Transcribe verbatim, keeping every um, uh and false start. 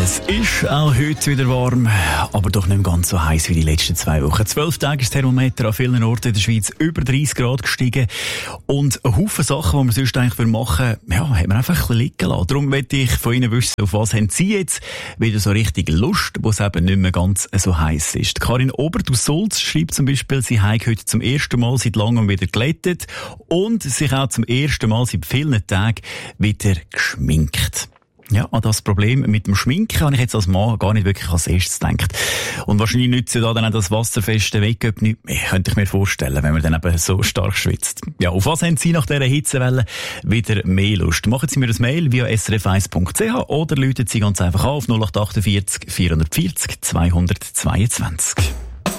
Es ist auch heute wieder warm, aber doch nicht ganz so heiß wie die letzten zwei Wochen. Zwölf Tage ist das Thermometer an vielen Orten in der Schweiz über dreißig Grad gestiegen. Und ein Haufen Sachen, die man sonst eigentlich machen würde, ja, hat man einfach ein bisschen liegen lassen. Darum möchte ich von Ihnen wissen, auf was haben Sie jetzt wieder so richtig Lust, wo es eben nicht mehr ganz so heiß ist. Karin Obert aus Sulz schreibt zum Beispiel, sie hat heute zum ersten Mal seit langem wieder glättet und sich auch zum ersten Mal seit vielen Tagen wieder geschminkt. Ja, an das Problem mit dem Schminken habe ich jetzt als Mann gar nicht wirklich als erstes gedacht. Und wahrscheinlich nützt ja da dann auch das wasserfeste Make-up nicht mehr, könnte ich mir vorstellen, wenn man dann eben so stark schwitzt. Ja, auf was haben Sie nach dieser Hitzewelle wieder mehr Lust? Machen Sie mir ein Mail via s r f eins punkt c h oder läuten Sie ganz einfach an auf null acht acht vier vier vier null zwei zwei zwei.